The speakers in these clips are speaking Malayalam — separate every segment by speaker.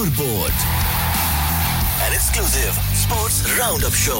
Speaker 1: Scoreboard, an exclusive sports roundup show.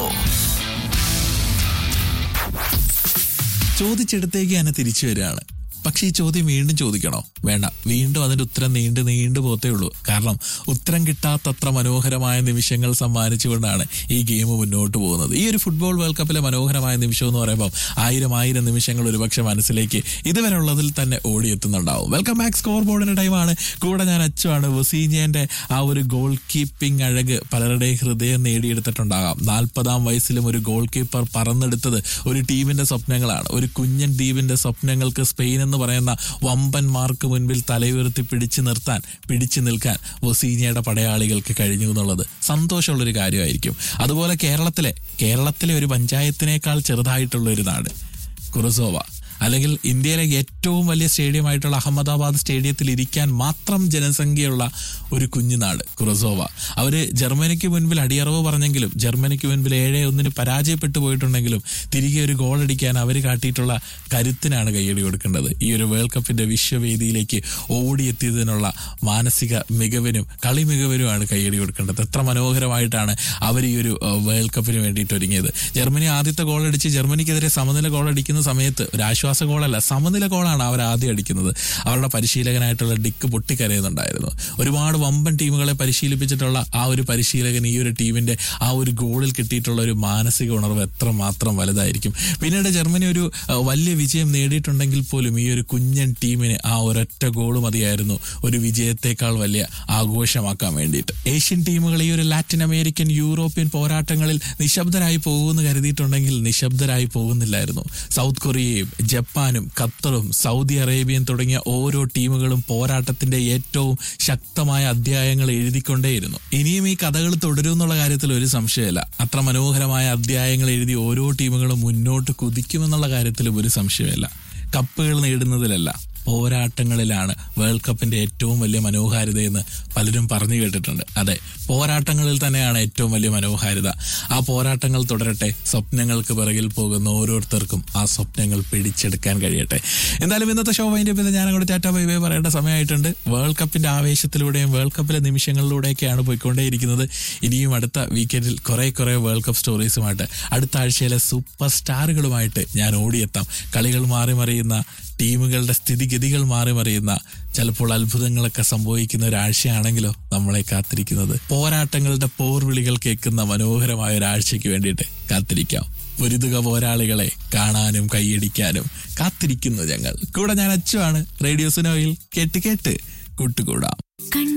Speaker 2: ചോദിച്ചെടുത്തേക്ക് തന്നെ തിരിച്ചു വരികയാണ്. പക്ഷേ ഈ ചോദ്യം വീണ്ടും ചോദിക്കണോ? വേണ്ട, വീണ്ടും അതിന്റെ ഉത്തരം നീണ്ടു പോത്തേ ഉള്ളൂ. കാരണം ഉത്തരം കിട്ടാത്തത്ര മനോഹരമായ നിമിഷങ്ങൾ സമ്മാനിച്ചുകൊണ്ടാണ് ഈ ഗെയിം മുന്നോട്ട് പോകുന്നത്. ഈ ഒരു ഫുട്ബോൾ വേൾഡ് കപ്പിലെ മനോഹരമായ നിമിഷം എന്ന് പറയുമ്പോൾ ആയിരം നിമിഷങ്ങൾ ഒരുപക്ഷെ മനസ്സിലേക്ക് ഇതുവരെ ഉള്ളതിൽ തന്നെ ഓടിയെത്തുന്നുണ്ടാവും. Welcome back. സ്കോർ ബോർഡിന്റെ ടൈമാണ്. കൂടെ ഞാൻ അച്ചുവാണ്. വസീഞ്ഞേന്റെ ആ ഒരു ഗോൾ കീപ്പിംഗ് അഴക് പലരുടെയും ഹൃദയം നേടിയെടുത്തിട്ടുണ്ടാകാം. 40-ാം വയസ്സിലും ഒരു ഗോൾ കീപ്പർ പറന്നെടുത്തത് ഒരു ടീമിന്റെ സ്വപ്നങ്ങളാണ്. ഒരു കുഞ്ഞൻ ദ്വീപിന്റെ സ്വപ്നങ്ങൾക്ക് സ്പെയിൻ എന്ന് പറയുന്ന വമ്പന്മാർക്ക് മുൻപിൽ തലയുയർത്തി പിടിച്ചു നിൽക്കാൻ വസീഞ്ഞയുടെ പടയാളികൾക്ക് കഴിഞ്ഞു എന്നുള്ളത് സന്തോഷമുള്ളൊരു കാര്യമായിരിക്കും. അതുപോലെ കേരളത്തിലെ ഒരു പഞ്ചായത്തിനേക്കാൾ ചെറുതായിട്ടുള്ള ഒരു നാട് കുറസോവ, അല്ലെങ്കിൽ ഇന്ത്യയിലെ ഏറ്റവും വലിയ സ്റ്റേഡിയമായിട്ടുള്ള അഹമ്മദാബാദ് സ്റ്റേഡിയത്തിൽ ഇരിക്കാൻ മാത്രം ജനസംഖ്യയുള്ള ഒരു കുഞ്ഞുനാട് കുറസോവ. അവര് ജർമ്മനിക്ക് മുൻപിൽ അടിയറവ് പറഞ്ഞെങ്കിലും, ജർമ്മനിക്ക് മുൻപിൽ 7-1 പരാജയപ്പെട്ടു പോയിട്ടുണ്ടെങ്കിലും തിരികെ ഒരു ഗോൾ അടിക്കാൻ അവർ കാട്ടിയിട്ടുള്ള കരുത്തിനാണ് കയ്യടി കൊടുക്കേണ്ടത്. ഈ ഒരു വേൾഡ് കപ്പിന്റെ വിശ്വവേദിയിലേക്ക് ഓടിയെത്തിയതിനുള്ള മാനസിക മികവിനും കളി മികവിനുമാണ് കയ്യടി കൊടുക്കേണ്ടത്. എത്ര മനോഹരമായിട്ടാണ് അവർ ഈ ഒരു വേൾഡ് കപ്പിന് വേണ്ടിയിട്ട് ഒരുങ്ങിയത്. ജർമ്മനി ആദ്യത്തെ ഗോൾ അടിച്ച് ജർമ്മനിക്കെതിരെ സമനില ഗോൾ അടിക്കുന്ന സമയത്ത് ഒരു ആശ്വാസ ഗോളല്ല, സമനില ഗോളാണ് അവർ ആദ്യം അടിക്കുന്നത്. അവരുടെ പരിശീലകനായിട്ടുള്ള ഡിക്ക് പൊട്ടിക്കരയുന്നുണ്ടായിരുന്നു. ഒരുപാട് വമ്പൻ ടീമുകളെ പരിശീലിപ്പിച്ചിട്ടുള്ള ആ ഒരു പരിശീലകൻ ഈ ഒരു ടീമിന്റെ ആ ഒരു ഗോളിൽ കിട്ടിയിട്ടുള്ള ഒരു മാനസിക ഉണർവ് എത്രമാത്രം വലുതായിരിക്കും. പിന്നീട് ജർമ്മനി ഒരു വലിയ വിജയം നേടിയിട്ടുണ്ടെങ്കിൽ പോലും ഈ ഒരു കുഞ്ഞൻ ടീമിന് ആ ഒരൊറ്റ ഗോൾ മതിയായിരുന്നു ഒരു വിജയത്തെക്കാൾ വലിയ ആഘോഷമാക്കാൻ വേണ്ടിയിട്ട്. ഏഷ്യൻ ടീമുകൾ ഈ ഒരു ലാറ്റിൻ അമേരിക്കൻ യൂറോപ്യൻ പോരാട്ടങ്ങളിൽ നിശബ്ദരായി പോകുമെന്ന് കരുതിയിട്ടുണ്ടെങ്കിൽ നിശബ്ദരായി പോകുന്നില്ലായിരുന്നു. സൗത്ത് കൊറിയയും ജപ്പാനും ഖത്തറും സൗദി അറേബ്യയും തുടങ്ങിയ ഓരോ ടീമുകളും പോരാട്ടത്തിന്റെ ഏറ്റവും ശക്തമായ അധ്യായങ്ങൾ എഴുതിക്കൊണ്ടേയിരുന്നു. ഇനിയും ഈ കഥകൾ തുടരും എന്നുള്ള കാര്യത്തിൽ ഒരു സംശയമില്ല. അത്ര മനോഹരമായ അധ്യായങ്ങൾ എഴുതി ഓരോ ടീമുകളും മുന്നോട്ട് കുതിക്കുമെന്നുള്ള കാര്യത്തിലും ഒരു സംശയമില്ല. കപ്പുകൾ നേടുന്നതിലല്ല, പോരാട്ടങ്ങളിലാണ് വേൾഡ് കപ്പിന്റെ ഏറ്റവും വലിയ മനോഹാരിതയെന്ന് പലരും പറഞ്ഞു കേട്ടിട്ടുണ്ട്. അതെ, പോരാട്ടങ്ങളിൽ തന്നെയാണ് ഏറ്റവും വലിയ മനോഹാരിത. ആ പോരാട്ടങ്ങൾ തുടരട്ടെ. സ്വപ്നങ്ങൾക്ക് പിറകിൽ പോകുന്ന ഓരോരുത്തർക്കും ആ സ്വപ്നങ്ങൾ പിടിച്ചെടുക്കാൻ കഴിയട്ടെ. എന്തായാലും ഇന്നത്തെ ഷോ വൈൻഡ് അപ്പ് ചെയ്ത് ഞാൻ അങ്ങോട്ട് ടാറ്റാ ബൈ ബൈ പറയേണ്ട സമയമായിട്ടുണ്ട്. വേൾഡ് കപ്പിന്റെ ആവേശത്തിലൂടെയും വേൾഡ് കപ്പിലെ നിമിഷങ്ങളിലൂടെയൊക്കെയാണ് പോയിക്കൊണ്ടേയിരിക്കുന്നത്. ഇനിയും അടുത്ത വീക്കെൻഡിൽ കുറെ വേൾഡ് കപ്പ് സ്റ്റോറീസുമായിട്ട്, അടുത്ത ആഴ്ചയിലെ സൂപ്പർ സ്റ്റാറുകളുമായിട്ട് ഞാൻ ഓടിയെത്താം. കളികൾ മാറി മറിയുന്ന, ടീമുകളുടെ സ്ഥിതിഗതികൾ മാറി മറിയുന്ന, ചിലപ്പോൾ അത്ഭുതങ്ങളൊക്കെ സംഭവിക്കുന്ന ഒരാഴ്ചയാണെങ്കിലോ നമ്മളെ കാത്തിരിക്കുന്നത്. പോരാട്ടങ്ങളുടെ പോർവിളികൾ കേൾക്കുന്ന മനോഹരമായ ഒരാഴ്ചയ്ക്ക് വേണ്ടിയിട്ട് കാത്തിരിക്കാം. പൊരുതുക പോരാളികളെ, കാണാനും കൈയടിക്കാനും കാത്തിരിക്കുന്നു ഞങ്ങൾ. കൂടെ ഞാൻ അച്ചുവാണ്. റേഡിയോ സുനോയിൽ കേട്ട് കൂട്ടുകൂടാം.